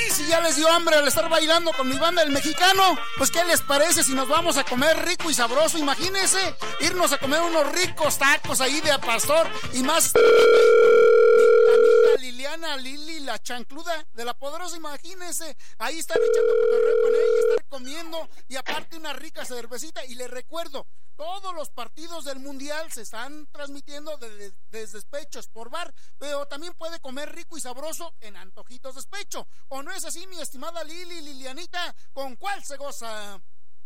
Y si ya les dio hambre al estar bailando con mi banda El Mexicano, pues ¿qué les parece si nos vamos a comer rico y sabroso? Imagínense, irnos a comer unos ricos tacos ahí de pastor y más. Mi amiga Liliana, Lili, la chancluda de La Poderosa, imagínense, ahí están echando cotorreo con ella, estar comiendo y aparte una rica cervecita. Y les recuerdo, todos los partidos del Mundial se están transmitiendo desde Despechos por bar, pero también puede comer rico y sabroso en Antojitos Despecho. ¿O no es así, mi estimada Lilianita? ¿Con cuál se goza?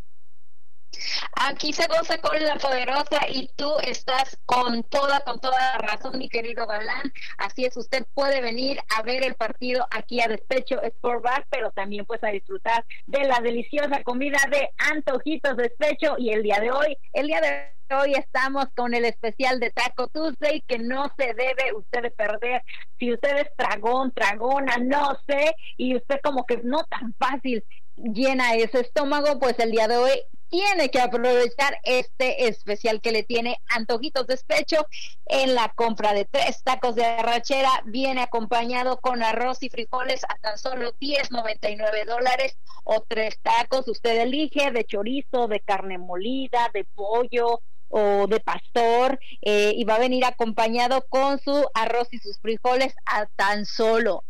Aquí se goza con La Poderosa y tú estás con toda la razón, mi querido Galán. Así es, usted puede venir a ver el partido aquí a Despecho Sport Bar, pero también pues a disfrutar de la deliciosa comida de Antojitos Despecho. Y el día de hoy estamos con el especial de Taco Tuesday, que no se debe usted de perder. Si usted es tragona, no sé, y usted como que no tan fácil llena ese estómago, pues el día de hoy tiene que aprovechar este especial que le tiene Antojitos Despecho. En la compra de 3 tacos de arrachera viene acompañado con arroz y frijoles a tan solo $10.99, o 3 tacos, usted elige, de chorizo, de carne molida, de pollo o de pastor, y va a venir acompañado con su arroz y sus frijoles a tan solo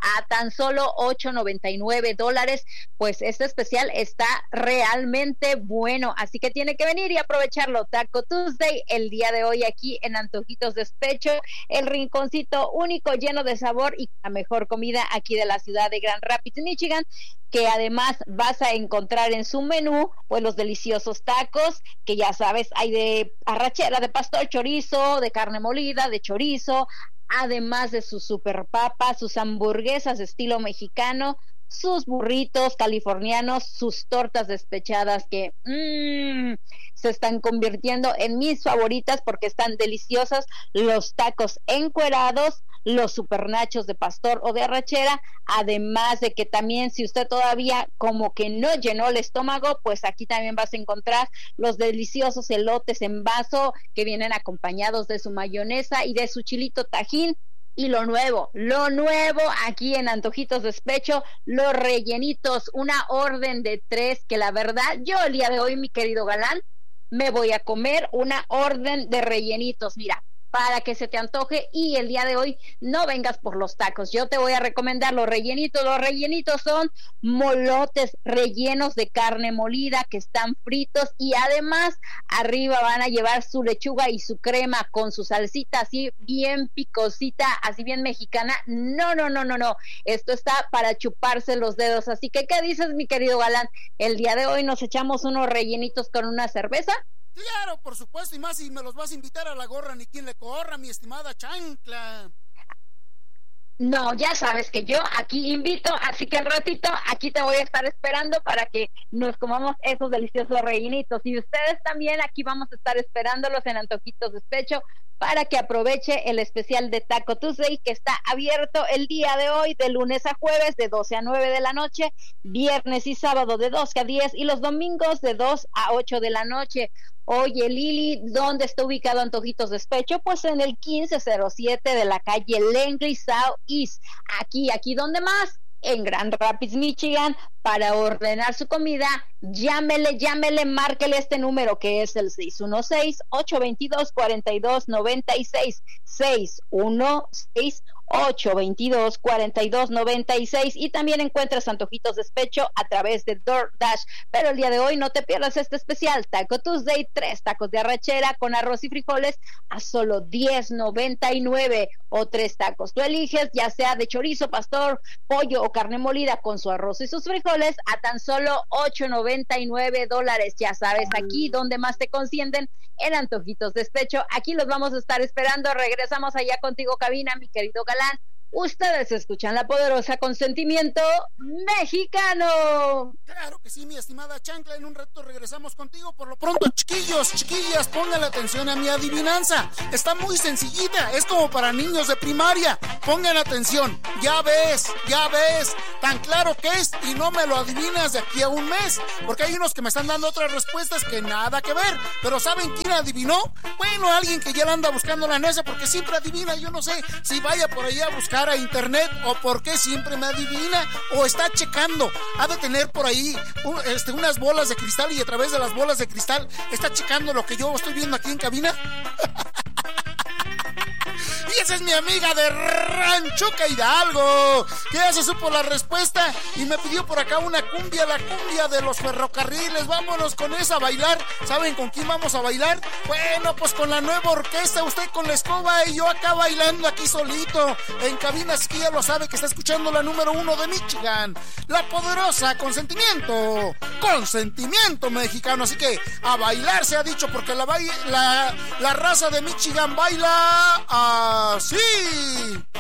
$8.99. Pues este especial está realmente bueno, así que tiene que venir y aprovecharlo. Taco Tuesday el día de hoy aquí en Antojitos Despecho, el rinconcito único, lleno de sabor y la mejor comida aquí de la ciudad de Grand Rapids, Michigan, que además vas a encontrar en su menú pues los deliciosos tacos, que ya sabes, hay de arrachera, de pastor, chorizo, de carne molida, de chorizo, además de sus super papas, sus hamburguesas de estilo mexicano, sus burritos californianos, sus tortas despechadas que se están convirtiendo en mis favoritas porque están deliciosas, los tacos encuerados, los super nachos de pastor o de arrachera, además de que también si usted todavía como que no llenó el estómago, pues aquí también vas a encontrar los deliciosos elotes en vaso que vienen acompañados de su mayonesa y de su chilito tajín. Y lo nuevo aquí en Antojitos Despecho, los rellenitos, una orden de 3, que la verdad, yo el día de hoy, mi querido Galán, me voy a comer una orden de rellenitos, mira, para que se te antoje, y el día de hoy no vengas por los tacos, yo te voy a recomendar los rellenitos. Los rellenitos son molotes rellenos de carne molida que están fritos, y además arriba van a llevar su lechuga y su crema con su salsita así bien picosita, así bien mexicana. No, esto está para chuparse los dedos, así que ¿qué dices, mi querido Galán? El día de hoy nos echamos unos rellenitos con una cerveza. Claro, por supuesto, y más si me los vas a invitar a la gorra, ni quien le corra, mi estimada chancla. No, ya sabes que yo aquí invito, así que al ratito aquí te voy a estar esperando para que nos comamos esos deliciosos rellenitos. Y ustedes también, aquí vamos a estar esperándolos en Antojitos Despecho para que aproveche el especial de Taco Tuesday, que está abierto el día de hoy, de lunes a jueves, de 12 a 9 de la noche, viernes y sábado de 12 a 10, y los domingos de 2 a 8 de la noche. Oye, Lili, ¿dónde está ubicado Antojitos Despecho? Pues en el 1507 de la calle Langley Southeast. Aquí, ¿dónde más? En Grand Rapids, Michigan. Para ordenar su comida, llámele, márquele este número, que es el 616-822-4296, 616-822-4296, y también encuentras Antojitos Despecho a través de DoorDash. Pero el día de hoy no te pierdas este especial, Taco Tuesday, 3 tacos de arrachera con arroz y frijoles a solo $10.99, o 3 tacos. Tú eliges, ya sea de chorizo, pastor, pollo o carne molida con su arroz y sus frijoles a tan solo $8.99. Ya sabes, aquí donde más te consienten, en Antojitos Despecho. Aquí los vamos a estar esperando. Regresamos allá contigo, cabina, mi querido Galán. Ustedes escuchan La Poderosa con sentimiento mexicano. Claro que sí, mi estimada chancla. En un rato regresamos contigo. Por lo pronto, chiquillas, pongan atención a mi adivinanza. Está muy sencillita, es como para niños de primaria. Pongan atención. Ya ves, tan claro que es, y no me lo adivinas de aquí a un mes, porque hay unos que me están dando otras respuestas que nada que ver. Pero ¿saben quién adivinó? Bueno, alguien que ya la anda buscando la nesa, porque siempre adivina. Yo no sé si vaya por allá a buscar cara a internet, o por qué siempre me adivina, o está checando. Ha de tener por ahí unas bolas de cristal, y a través de las bolas de cristal está checando lo que yo estoy viendo aquí en cabina. Y esa es mi amiga de Ranchuca Hidalgo, que ya se supo la respuesta y me pidió por acá una cumbia, la cumbia de los ferrocarriles. Vámonos con esa a bailar. ¿Saben con quién vamos a bailar? Bueno, pues con la nueva orquesta, usted con la escoba y yo acá bailando aquí solito en cabina. Así que ya lo sabe que está escuchando la número 1 de Michigan, la poderosa Consentimiento mexicano. Así que a bailar se ha dicho, porque la raza de Michigan baila así.